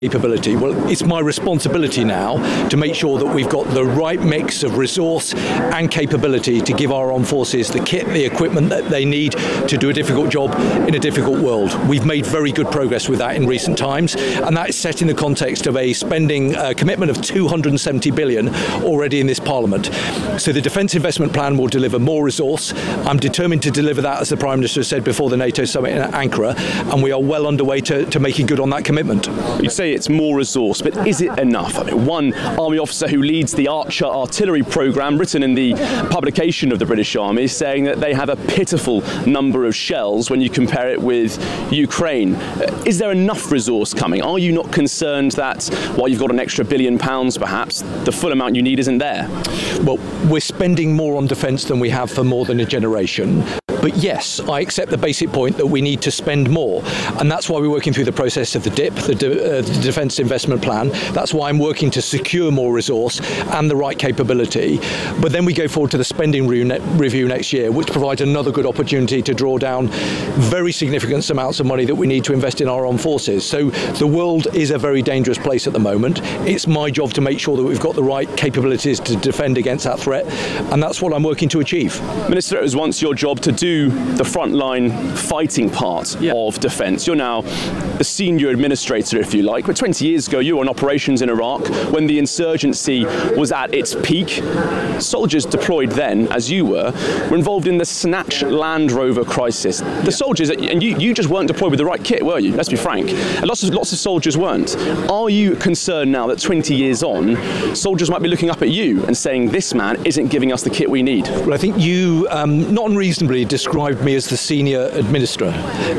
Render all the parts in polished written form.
capability. Well, it's my responsibility now to make sure that we've got the right mix of resource and capability to give our armed forces the kit, the equipment that they need to do a difficult job in a difficult world. We've made very good progress with that in recent times, and that is set in the context of a spending commitment of 270 billion already in this Parliament. So the Defence Investment Plan will deliver more resource. I'm determined to deliver that, as the Prime Minister said before the NATO summit in Ankara, and we are well underway to making good on that commitment. You say it's more resource, but is it enough? I mean, one Army officer who leads the Archer artillery programme, written in the publication of the British Army, is saying that they have a pitiful number of shells when you compare it with Ukraine. Is there enough resource coming? Are you not concerned that while you've got an extra £1 billion perhaps, the full amount you need isn't there? Well, we're spending more on defence than we have for more than a generation. But yes, I accept the basic point that we need to spend more. And that's why we're working through the process of the DIP, the Defence Investment Plan. That's why I'm working to secure more resource and the right capability. But then we go forward to the spending review next year, which provides another good opportunity to draw down very significant amounts of money that we need to invest in our armed forces. So the world is a very dangerous place at the moment. It's my job to make sure that we've got the right capabilities to defend against that threat. And that's what I'm working to achieve. Minister, it was once your job to do the frontline fighting part of defence. You're now the senior administrator, if you like. But 20 years ago, you were on operations in Iraq when the insurgency was at its peak. Soldiers deployed then, as you were involved in the Snatch Land Rover crisis. The soldiers, and you just weren't deployed with the right kit, were you? Let's be frank. And lots of soldiers weren't. Are you concerned now that 20 years on, soldiers might be looking up at you and saying, this man isn't giving us the kit we need? Well, I think you, not unreasonably, described me as the senior administrator.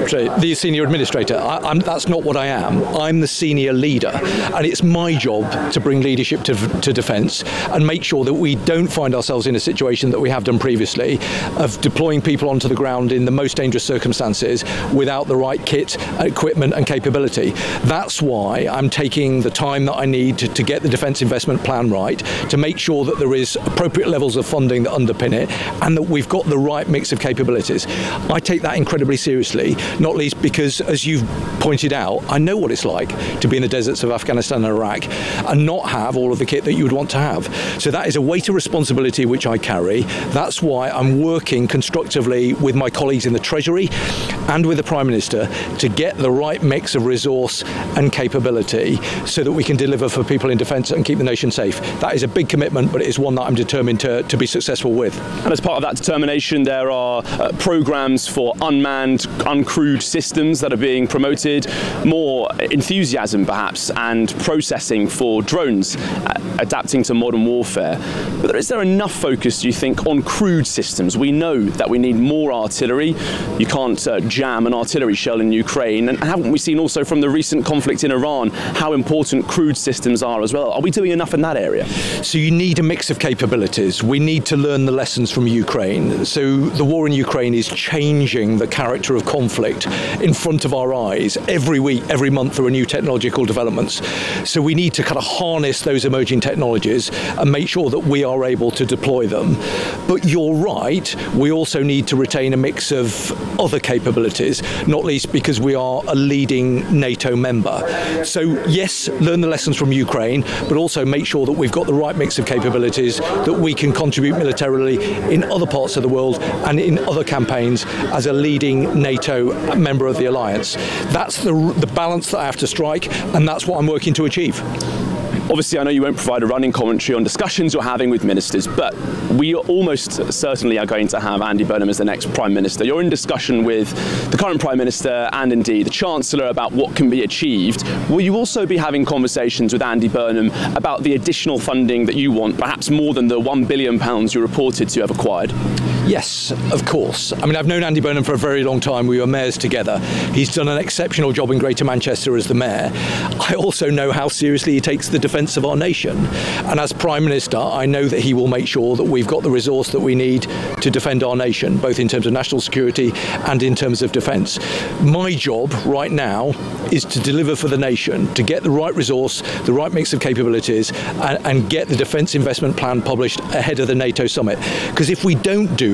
That's not what I am. I'm the senior leader, and it's my job to bring leadership to defence and make sure that we don't find ourselves in a situation that we have done previously of deploying people onto the ground in the most dangerous circumstances without the right kit, equipment and capability. That's why I'm taking the time that I need to get the Defence Investment Plan right, to make sure that there is appropriate levels of funding that underpin it and that we've got the right mix of capabilities. I take that incredibly seriously, not least because, as you've pointed out, I know what it's like to be in the deserts of Afghanistan and Iraq and not have all of the kit that you would want to have. So that is a weight of responsibility which I carry. That's why I'm working constructively with my colleagues in the Treasury and with the Prime Minister to get the right mix of resource and capability so that we can deliver for people in defence and keep the nation safe. That is a big commitment, but it is one that I'm determined to be successful with. And as part of that determination, there are programmes for unmanned, uncrewed systems that are being promoted, more enthusiasm perhaps, and processing for drones adapting to modern warfare. But is there enough focus, do you think, on crewed systems? We know that we need more artillery. You can't jam an artillery shell in Ukraine. And haven't we seen also from the recent conflict in Iran how important crewed systems are as well? Are we doing enough in that area? So you need a mix of capabilities. We need to learn the lessons from Ukraine. So the war in Ukraine is changing the character of conflict in front of our eyes. Every week, every month, there are new technological developments. So we need to kind of harness those emerging technologies and make sure that we are able to deploy them. But you're right, we also need to retain a mix of other capabilities, not least because we are a leading NATO member. So yes, learn the lessons from Ukraine, but also make sure that we've got the right mix of capabilities that we can contribute militarily in other parts of the world and in other campaigns as a leading NATO member of the alliance. That's the balance that I have to strike, and that's what I'm working to achieve. Obviously, I know you won't provide a running commentary on discussions you're having with ministers, but we almost certainly are going to have Andy Burnham as the next Prime Minister. You're in discussion with the current Prime Minister and indeed the Chancellor about what can be achieved. Will you also be having conversations with Andy Burnham about the additional funding that you want, perhaps more than the £1 billion you reported to have acquired? Yes, of course. I mean, I've known Andy Burnham for a very long time. We were mayors together. He's done an exceptional job in Greater Manchester as the mayor. I also know how seriously he takes the defence of our nation. And as Prime Minister, I know that he will make sure that we've got the resource that we need to defend our nation, both in terms of national security and in terms of defence. My job right now is to deliver for the nation, to get the right resource, the right mix of capabilities, and get the Defence Investment Plan published ahead of the NATO summit. Because if we don't do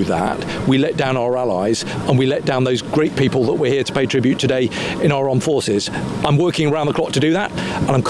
that, we let down our allies and we let down those great people that we're here to pay tribute today in our armed forces. I'm working around the clock to do that, and I'm